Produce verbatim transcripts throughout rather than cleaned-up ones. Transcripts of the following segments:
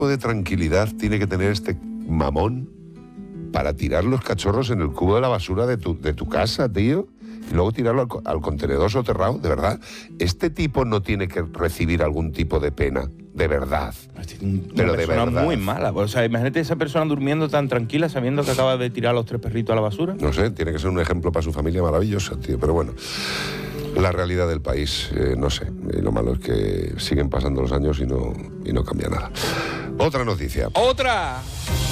de tranquilidad tiene que tener este mamón para tirar los cachorros en el cubo de la basura de tu, de tu casa, tío? Y luego tirarlo al, al contenedor soterrado, de verdad. Este tipo no tiene que recibir algún tipo de pena, de verdad. Una Pero de persona verdad. muy mala. O sea, imagínate esa persona durmiendo tan tranquila sabiendo que acaba de tirar a los tres perritos a la basura. No sé, tiene que ser un ejemplo para su familia maravilloso, tío. Pero bueno, la realidad del país, eh, no sé. Y lo malo es que siguen pasando los años y no, y no cambia nada. Otra noticia. ¡Otra!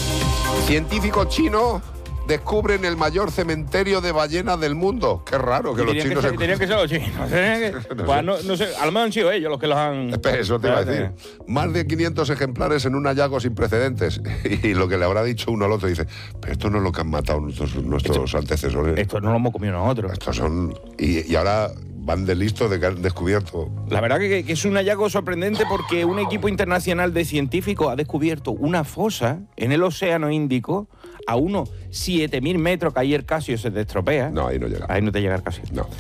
Científico chino descubren el mayor cementerio de ballenas del mundo. Qué raro que los Tenían chinos... que ser, tenían que ser los chinos. Tenían que- No pues sé. no, no sé, a lo mejor han sido ellos los que los han... Eso te iba a decir. Más de quinientos ejemplares en un hallazgo sin precedentes. Y lo que le habrá dicho uno al otro dice, pero esto no es lo que han matado nuestros, nuestros Esto- antecesores. Esto no lo hemos comido nosotros. Estos son... Y, y ahora van de listos de que han descubierto... La verdad que, que es un hallazgo sorprendente porque un equipo internacional de científicos ha descubierto una fosa en el Océano Índico a unos siete mil metros, que ahí el Casio se te estropea. No, ahí no llega. Ahí no te llega el Casio. No.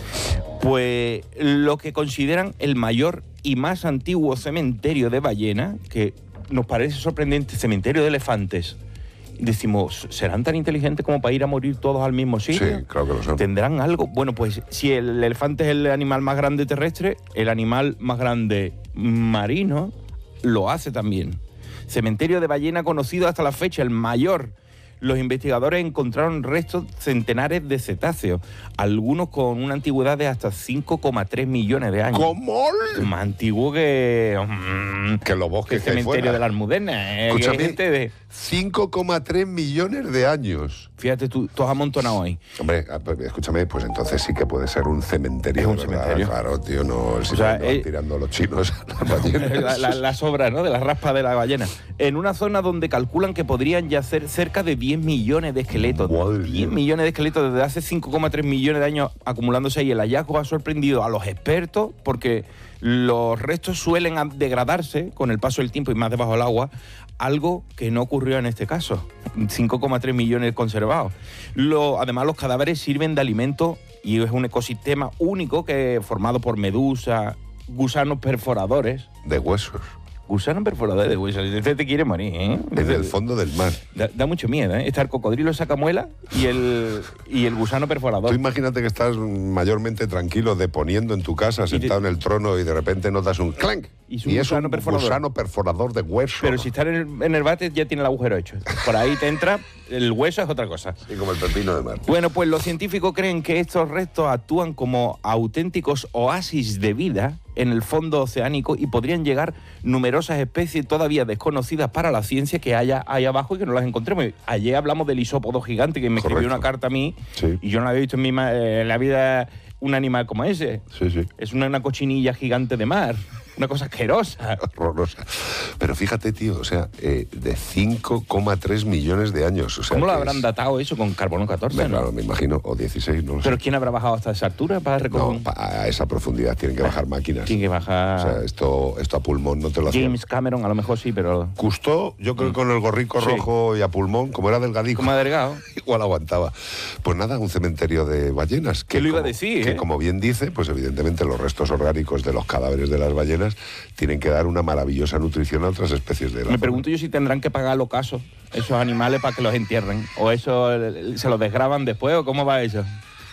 Pues lo que consideran el mayor y más antiguo cementerio de ballenas, que nos parece sorprendente, cementerio de elefantes. Decimos, ¿serán tan inteligentes como para ir a morir todos al mismo sitio? Sí, claro que lo son. ¿Tendrán algo? Bueno, pues si el elefante es el animal más grande terrestre, el animal más grande marino lo hace también. Cementerio de ballena conocido hasta la fecha, el mayor. Los investigadores encontraron restos centenares de cetáceos, algunos con una antigüedad de hasta cinco coma tres millones de años. ¿Cómo? Más antiguo que... mm, Que los que bosques el que hay cementerio fuera. de la Almudena. eh, que hay Escúchame, gente de... cinco coma tres millones de años. Fíjate tú, tú has amontonado ahí. Hombre, ah, pues, escúchame, pues entonces sí que puede ser un cementerio. Es un ¿verdad? cementerio. Claro, tío, no, si O sea, no van eh, tirando los chinos a las ballenas. la, la, la sobra, ¿no?, de la raspa de la ballena. En una zona donde calculan que podrían yacer cerca de diez millones de esqueletos. Madre diez mía. millones de esqueletos desde hace cinco coma tres millones de años acumulándose ahí. El hallazgo ha sorprendido a los expertos porque los restos suelen a- degradarse con el paso del tiempo y más debajo del agua, algo que no ocurrió en este caso. cinco coma tres millones conservados. Lo, además, los cadáveres sirven de alimento y es un ecosistema único que formado por medusas, gusanos perforadores. De huesos. Gusanos perforadores de huesos. Este te quiere morir, ¿eh? En el fondo del mar. Da, da mucho miedo, ¿eh? Está el cocodrilo sacamuela y el, y el gusano perforador. Tú imagínate que estás mayormente tranquilo deponiendo en tu casa, te- sentado en el trono y de repente notas un clank. Y es un gusano un perforador. gusano perforador de hueso. Pero si está en el, en el bate ya tiene el agujero hecho. Por ahí te entra, el hueso es otra cosa. Sí, como el pepino de mar. Bueno, pues los científicos creen que estos restos actúan como auténticos oasis de vida en el fondo oceánico y podrían llegar numerosas especies todavía desconocidas para la ciencia que haya ahí abajo y que no las encontremos. Ayer hablamos del isópodo gigante que me escribió Correcto. una carta a mí Sí. y yo no había visto en, mi ma- eh, en la vida un animal como ese. Sí, sí. Es una, una cochinilla gigante de mar, una cosa asquerosa. Horrorosa. Pero fíjate, tío, o sea, eh, de cinco coma tres millones de años. O sea, ¿Cómo lo que habrán es- datado eso con carbono catorce? Hombre, ¿no? claro, me imagino, o dieciséis, no lo ¿Pero sé. quién habrá bajado hasta esa altura para recoger? No, pa- a esa profundidad tienen que bajar máquinas. Tiene que bajar. O sea, esto, esto a pulmón no te lo hacían. James Cameron, a lo mejor sí, pero Custó, yo creo que con el gorrico Sí. rojo y a pulmón, como era delgadico, como delgado. igual aguantaba. Pues nada, un cementerio de ballenas. ¿Qué lo iba a como- decir, Que eh? como bien dice, pues evidentemente los restos orgánicos de los cadáveres de las ballenas tienen que dar una maravillosa nutrición a otras especies de la Me zona. pregunto yo si tendrán que pagar al ocaso esos animales para que los entierren. O eso eh, se los desgraban después, o cómo va eso.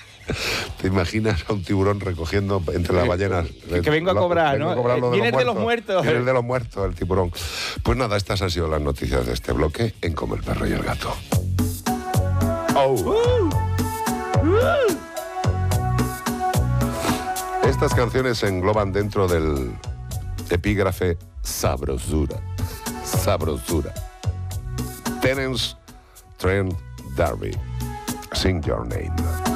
¿Te imaginas a un tiburón recogiendo entre las Que- ballenas? que- que vengo a cobrar, vengo ¿no? a cobrar lo de Viene los el de los muertos. Viene el de los muertos, el tiburón. Pues nada, estas han sido las noticias de este bloque en Como el perro y el gato. Oh. Estas canciones se engloban dentro del epígrafe sabrosura. Sabrosura. Terence Trent D'Arby. Sing Your Name.